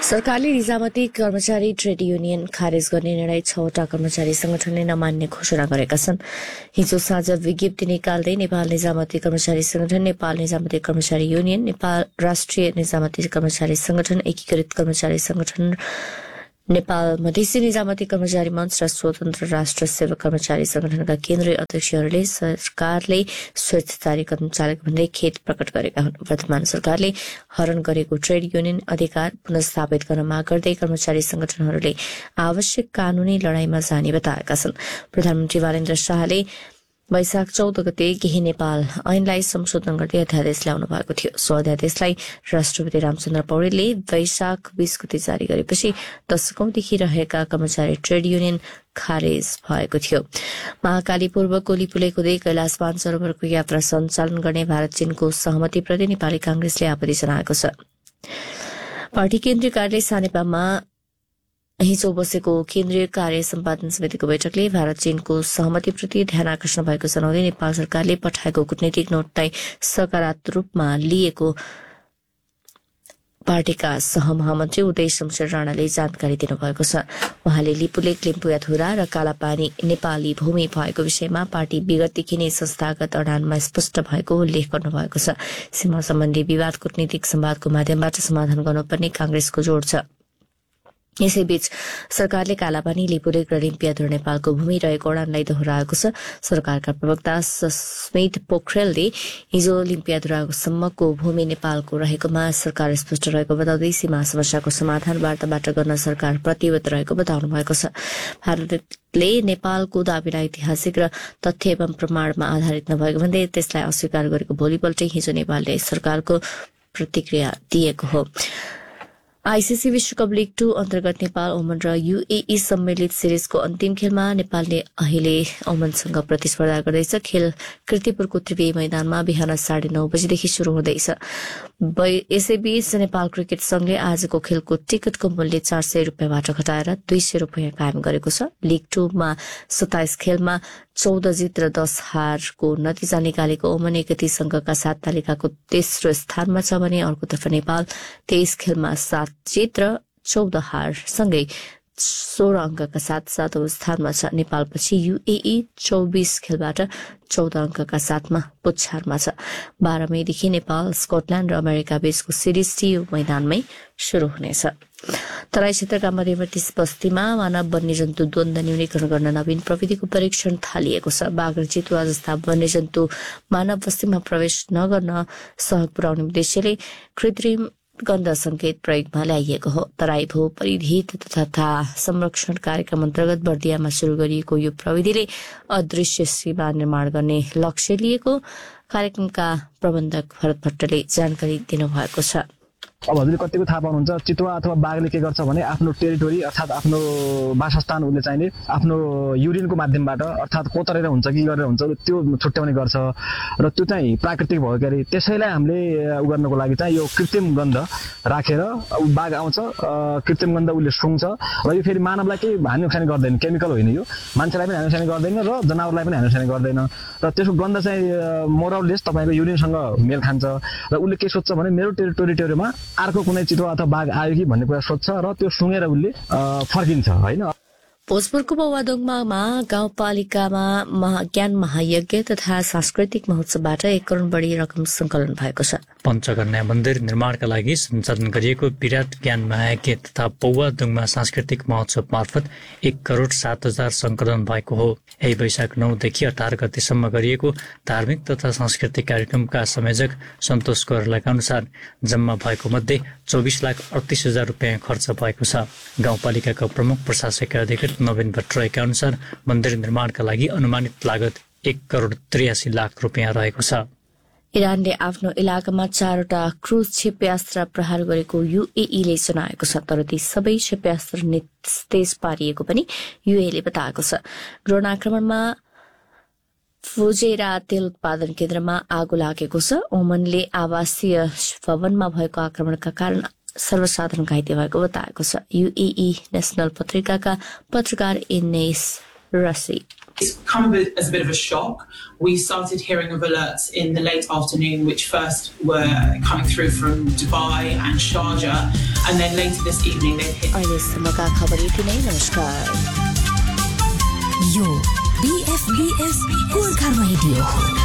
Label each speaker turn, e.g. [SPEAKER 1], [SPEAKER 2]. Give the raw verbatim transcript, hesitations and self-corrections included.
[SPEAKER 1] सरकारले निजामती कर्मचारी ट्रेड युनियन खारेज गर्ने निर्णय छवटा कर्मचारी संगठनले नमान्ने घोषणा गरेका छन्। हिजो साँझ विज्ञप्ति निकाल्दै नेपाल निजामती कर्मचारी संगठन, नेपाल निजामती कर्मचारी युनियन, नेपाल राष्ट्रिय निजामती कर्मचारी संगठन, एकीकृत कर्मचारी संगठन, नेपाल मधेसी निजामती कर्मचारी मञ्च र स्वतन्त्र राष्ट्र सेवक कर्मचारी संगठनका केन्द्रीय अध्यक्षहरूले सरकारले स्वेच्छाचारी कदम चालेको भन्दै खेद प्रकट गरेका हुन्। वर्तमान सरकारले हरण गरेको ट्रेड युनियन अधिकार पुनर्स्थापित गर्न माग गर्दै कर्मचारी संगठनहरूले आवश्यक कानूनी लडाईमा जाने बताएका छन्। प्रधानमन्त्री बालेन्द्र शाहले वैशाख चौध गते केही नेपाल ऐनलाई संशोधन गर्दै अध्यादेश ल्याउनु भएको थियो। सो अध्यादेशलाई राष्ट्रपति रामचन्द्र पौडेलले वैशाख बीस गते जारी गरेपछि दशकौंदेखि रहेका कर्मचारी ट्रेड युनियन खारेज भएको थियो। महाकाली पूर्व कोलीपुले कुदै कैलाश मानसरोवरको यात्रा सञ्चालन गर्ने भारत चीनको सहमतिप्रति नेपाली कांग्रेसले आपत्ति जनाएको छ। पार्टी केन्द्रीय कार्यालय सानेपामा हिजो बसेको केन्द्रीय कार्य सम्पादन समितिको बैठकले भारत चीनको सहमतिप्रति ध्यान आकर्षण भएको जनाउँदै नेपाल सरकारले पठाएको कूटनीतिक नोटलाई सकारात्मक रूपमा लिएको पार्टीका सहमहामन्त्री उदय शमशेर राणाले जानकारी दिनुभएको छ। उहाँले लिपुलेक, लिम्पुयाधुरा र कालापानी नेपाली भूमि भएको विषयमा पार्टी विगतदेखि नै संस्थागत अडानमा स्पष्ट भएको उल्लेख गर्नुभएको छ। सीमा सम्बन्धी विवाद कूटनीतिक संवादको माध्यमबाट समाधान गर्नुपर्ने कांग्रेसको जोड़ छ। यसैबीच सरकारले कालापानी, लिपुलेक र लिम्पियाधुरा नेपालको भूमि रहेको अडानलाई दोहोऱ्याएको छ। सरकारका प्रवक्ता सस्मित पोखरेलले हिजो लिम्पियाधुरासम्मको भूमि नेपालको रहेकोमा सरकार स्पष्ट रहेको बताउँदै सीमा समस्याको समाधान वार्ताबाट गर्न सरकार प्रतिबद्ध रहेको बताउनु भएको छ। भारतले नेपालको दावीलाई ऐतिहासिक र तथ्य एवं प्रमाणमा आधारित नभएको भन्दै त्यसलाई अस्वीकार गरेको भोलिपल्टै हिजो नेपालले सरकारको प्रतिक्रिया दिएको हो। आईसीसी विश्वकप लीग टू अन्तर्गत नेपाल, ओमन र यूएई सम्मिलित सिरिजको अन्तिम खेलमा नेपालले अहिले ओमनसँग प्रतिस्पर्धा गर्दैछ। खेल कीर्तिपुरको त्रिवेणी मैदानमा बिहान साढे नौ बजेदेखि शुरू हुँदैछ। यसैबीच नेपाल क्रिकेट संघले आजको खेलको टिकटको मूल्य चार सय रुपियाँबाट घटाएर दुई सय रुपियाँ कायम गरेको छ। लीग टूमा सत्ताइस खेलमा चौध जित र दस हारको नतिजा निकालेको ओमन एकति संघका साथ तालिकाको तेस्रो स्थानमा छ भने अर्कोतर्फ नेपाल तेइस खेलमा सात जित र चौध हार सँगै सोह्र अंकका साथ सातौं स्थानमा छ। नेपालपछि यूएई चौबीस खेलबाट चौध अंकका साथमा पुच्छारमा छ। बाह्र मईदेखि नेपाल, स्कटल्याण्ड र अमेरिका बीचको सिरिज टियु मैदानमै शुरू हुनेछ। तराई क्षेत्रका मध्यवर्ती बस्तीमा मानव वन्यजन्तु द्वन्द न्यूनीकरण गर्न नवीन प्रविधिको परीक्षण थालिएको छ। बाघ र चितुवा जस्ता वन्यजन्तु मानव बस्तीमा प्रवेश नगर्न सहयोग पुर्याउने उद्देश्यले कृत्रिम गन्ध संकेत प्रयोगमा ल्याइएको हो। तराई भू परिधित तथा संरक्षण कार्यक्रम अन्तर्गत बर्दियामा शुरू गरिएको यो प्रविधिले अदृश्य सीमा निर्माण गर्ने लक्ष्य लिएको कार्यक्रमका प्रबन्धक भरत भट्टले जानकारी दिनुभएको छ।
[SPEAKER 2] अब हजुरले कतिको थाहा पाउनुहुन्छ, चितुवा अथवा बाघले के गर्छ भने आफ्नो टेरिटोरी अर्थात् आफ्नो वासस्थान उसले चाहिने आफ्नो युरिनको माध्यमबाट अर्थात् कोतरेर हुन्छ कि गरेर हुन्छ त्यो छुट्याउने गर्छ र त्यो चाहिँ प्राकृतिक भएको के अरे त्यसैलाई हामीले उ गर्नको लागि चाहिँ यो कृत्रिम गन्ध राखेर बाघ आउँछ, कृत्रिम गन्ध उसले सुँग्छ र यो फेरि मानवलाई केही हानि नोक्सानी गर्दैन, केमिकल होइन, यो मान्छेलाई पनि हानि नोक्सानी गर्दैन र जनावरलाई पनि हानि नोक्सानी गर्दैन र त्यसको गन्ध चाहिँ मोरलेस तपाईँको युरिनसँग मेल खान्छ र उसले के सोध्छ भने मेरो टेरिटोरीमा अर्को कुनै चितुवा अथवा बाघ आयो कि भन्ने कुरा सोध्छ र त्यो सुँगेर उसले फर्किन्छ होइन।
[SPEAKER 1] भोजपुरको पौवादोङमा गाउँपालिकामा ज्ञान महायज्ञ तथा सांस्कृतिक महोत्सवबाट एक करोड़ बढी रकम संकलन भएको छ।
[SPEAKER 3] पञ्चकन्या मन्दिर निर्माणका लागि सञ्चालन गरिएको विराट ज्ञान महायज्ञ तथा पौवादोङमा सांस्कृतिक महोत्सव मार्फत एक करोड़ सात हजार संकलन भएको हो। यही वैशाख नौदेखि अठार गतेसम्म गरिएको धार्मिक तथा सांस्कृतिक कार्यक्रमका संयोजक सन्तोष कोइरालाका अनुसार जम्मा भएको मध्ये चौबिस लाख अडतिस हजार रुपियाँ खर्च भएको छ। गाउँपालिकाका प्रमुख प्रशासकीय अधिकारी नवीन भट्टराईका अनुसार मन्दिर निर्माणका लागि अनुमानित लागत एक करोड़ त्रियासी लाख रुपियाँ रहेको छ।
[SPEAKER 1] इरानले आफ्नो इलाकामा चारवटा क्रुज क्षेप्यास्त्र प्रहार गरेको यूएईले जनाएको छ, तर ती सबै क्षेप्यास्त्र निस्तेज पारिएको पनि यूएईले बताएको छ। ड्रोन आक्रमणमा फुजेरा तेल उत्पादन केन्द्रमा आगो लागेको छ। ओमनले आवासीय भवनमा भएको आक्रमणका कारण सर्वसाधारण घाइते भएको बताएको छ। यूएई नेशनल पत्रिकाका पत्रकार इनेस रसी
[SPEAKER 4] It's come as a bit of a shock. We started hearing of alerts in the late afternoon, which first were coming through from Dubai and Sharjah. and then later this evening they've hit.
[SPEAKER 1] अहिलेसम्मका खबर यति नै। नमस्कार।
[SPEAKER 5] यो B F B S Gorkha radio हो।